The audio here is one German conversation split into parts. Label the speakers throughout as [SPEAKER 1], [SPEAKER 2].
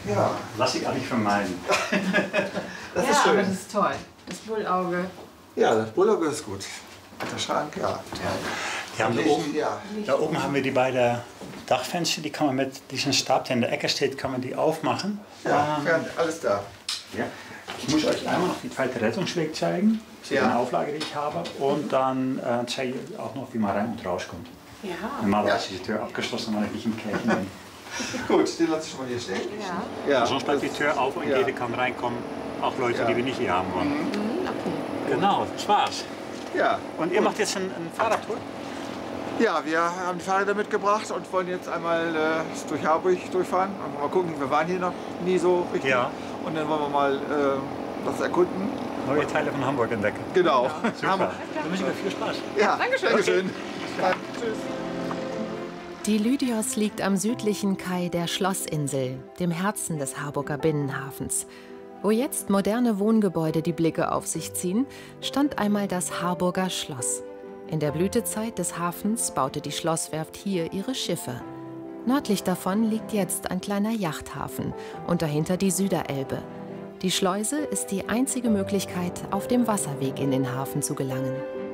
[SPEAKER 1] Ja.
[SPEAKER 2] Lass ich eigentlich vermeiden.
[SPEAKER 1] Das
[SPEAKER 3] Ja,
[SPEAKER 1] ist schön.
[SPEAKER 3] aber das ist toll. Das Bullauge.
[SPEAKER 1] Ja, das Bullauge ist gut. Der Schrank, ja.
[SPEAKER 2] Die haben
[SPEAKER 1] Ja.
[SPEAKER 2] da oben haben wir die beiden Dachfenster, die kann man mit diesem Stab, der in der Ecke steht, kann man die aufmachen.
[SPEAKER 1] Ja, alles da.
[SPEAKER 2] Ja. Ich muss euch einmal noch die zweite Rettungsweg zeigen. Das ist eine Auflage, die ich habe. Und dann zeige ich auch noch, wie man rein und rauskommt.
[SPEAKER 3] Ja.
[SPEAKER 2] Normalerweise ist die Tür abgeschlossen, weil ich nicht im Kirchen bin.
[SPEAKER 1] Gut, den lasse ich schon mal hier stehen.
[SPEAKER 3] Ja.
[SPEAKER 1] Ja.
[SPEAKER 2] Sonst bleibt die Tür auf und jeder kann reinkommen. Auch Leute, die wir nicht hier haben wollen.
[SPEAKER 3] Okay.
[SPEAKER 2] Genau, das war's.
[SPEAKER 1] Ja.
[SPEAKER 2] Und ihr macht jetzt eine Fahrradtour?
[SPEAKER 1] Ja, wir haben die Fahrräder mitgebracht und wollen jetzt einmal durch Harburg durchfahren. Und mal gucken, wir waren hier noch nie so richtig.
[SPEAKER 2] Ja.
[SPEAKER 1] Und dann wollen wir mal das erkunden.
[SPEAKER 2] Neue Teile von Hamburg entdecken.
[SPEAKER 1] Genau.
[SPEAKER 2] Super. Dann wünsche ich euch viel Spaß.
[SPEAKER 1] Ja,
[SPEAKER 3] Dankeschön.
[SPEAKER 1] Dankeschön. Dann, tschüss.
[SPEAKER 4] Die Lydios liegt am südlichen Kai der Schlossinsel, dem Herzen des Harburger Binnenhafens. Wo jetzt moderne Wohngebäude die Blicke auf sich ziehen, stand einmal das Harburger Schloss. In der Blütezeit des Hafens baute die Schlosswerft hier ihre Schiffe. Nördlich davon liegt jetzt ein kleiner Yachthafen und dahinter die Süderelbe. Die Schleuse ist die einzige Möglichkeit, auf dem Wasserweg in den Hafen zu gelangen.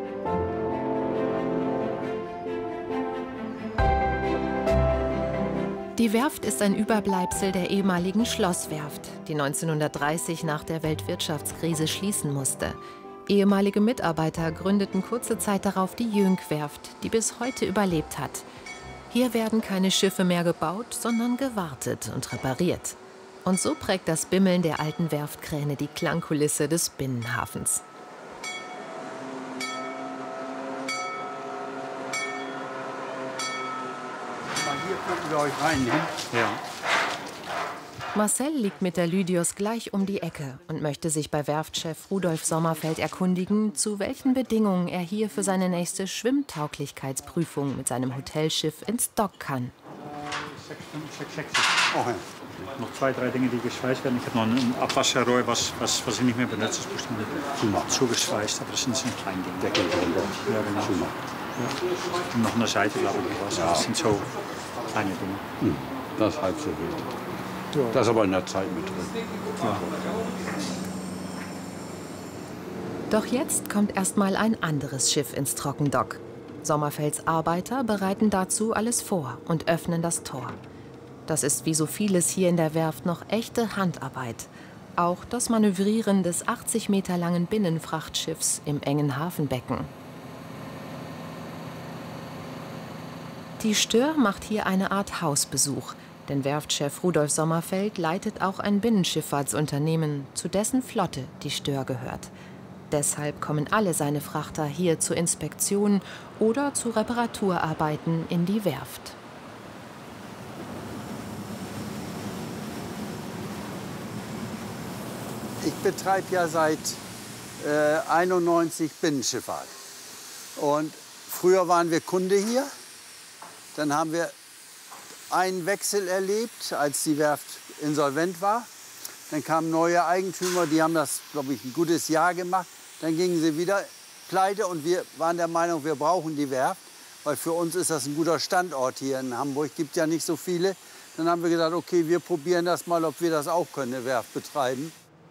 [SPEAKER 4] Die Werft ist ein Überbleibsel der ehemaligen Schlosswerft, die 1930 nach der Weltwirtschaftskrise schließen musste. Ehemalige Mitarbeiter gründeten kurze Zeit darauf die Jünkwerft, die bis heute überlebt hat. Hier werden keine Schiffe mehr gebaut, sondern gewartet und repariert. Und so prägt das Bimmeln der alten Werftkräne die Klangkulisse des Binnenhafens.
[SPEAKER 5] Hier gucken wir euch rein, ne?
[SPEAKER 2] Ja.
[SPEAKER 4] Marcel liegt mit der Lydios gleich um die Ecke und möchte sich bei Werftchef Rudolf Sommerfeld erkundigen, zu welchen Bedingungen er hier für seine nächste Schwimmtauglichkeitsprüfung mit seinem Hotelschiff ins Dock kann.
[SPEAKER 2] 6,65.
[SPEAKER 5] Oh, ja.
[SPEAKER 2] Noch 2, 3 Dinge, die geschweißt werden. Ich habe noch ein Abwasserrohr, was ich nicht mehr benutze. Das bestimmt zugeschweißt, aber das sind so kleine Dinge.
[SPEAKER 5] Deckel drunter.
[SPEAKER 2] Ja, genau.
[SPEAKER 5] Zumachen.
[SPEAKER 2] Ja. Und noch an der Seite, glaube ich, was. Das sind so kleine Dinge.
[SPEAKER 5] Das ist halb so wild. Das ist aber in der Zeit mit drin.
[SPEAKER 4] Doch jetzt kommt erstmal ein anderes Schiff ins Trockendock. Sommerfelds Arbeiter bereiten dazu alles vor und öffnen das Tor. Das ist wie so vieles hier in der Werft noch echte Handarbeit. Auch das Manövrieren des 80 Meter langen Binnenfrachtschiffs im engen Hafenbecken. Die Stör macht hier eine Art Hausbesuch, denn Werftchef Rudolf Sommerfeld leitet auch ein Binnenschifffahrtsunternehmen, zu dessen Flotte die Stör gehört. Deshalb kommen alle seine Frachter hier zur Inspektion oder zu Reparaturarbeiten in die Werft.
[SPEAKER 6] Ich betreibe ja seit 91 Binnenschifffahrt. Und früher waren wir Kunde hier. Dann haben wir einen Wechsel erlebt, als die Werft insolvent war. Dann kamen neue Eigentümer, die haben das, glaube ich, ein gutes Jahr gemacht. Dann gingen sie wieder pleite und wir waren der Meinung, wir brauchen die Werft. Weil für uns ist das ein guter Standort hier in Hamburg. Es gibt ja nicht so viele. Dann haben wir gedacht, okay, wir probieren das mal, ob wir das auch können, eine Werft betreiben.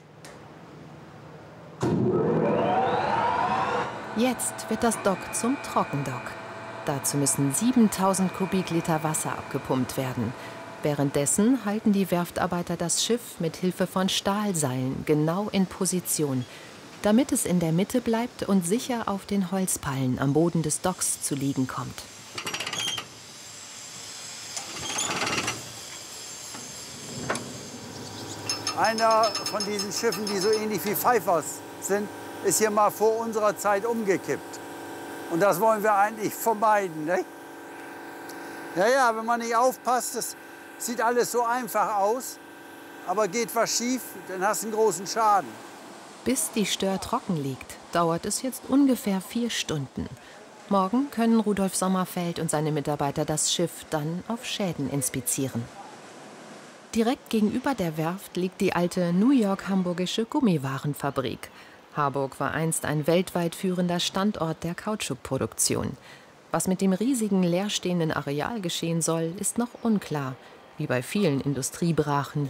[SPEAKER 4] Jetzt wird das Dock zum Trockendock. Dazu müssen 7000 Kubikliter Wasser abgepumpt werden. Währenddessen halten die Werftarbeiter das Schiff mit Hilfe von Stahlseilen genau in Position, damit es in der Mitte bleibt und sicher auf den Holzpallen am Boden des Docks zu liegen kommt.
[SPEAKER 6] Einer von diesen Schiffen, die so ähnlich wie Pfeifers sind, ist hier mal vor unserer Zeit umgekippt. Und das wollen wir eigentlich vermeiden, ne? Ja, wenn man nicht aufpasst, das sieht alles so einfach aus, aber geht was schief, dann hast du einen großen Schaden.
[SPEAKER 4] Bis die Stör trocken liegt, dauert es jetzt ungefähr 4 Stunden. Morgen können Rudolf Sommerfeld und seine Mitarbeiter das Schiff dann auf Schäden inspizieren. Direkt gegenüber der Werft liegt die alte New York-hamburgische Gummiwarenfabrik. Harburg war einst ein weltweit führender Standort der Kautschukproduktion. Was mit dem riesigen leerstehenden Areal geschehen soll, ist noch unklar, wie bei vielen Industriebrachen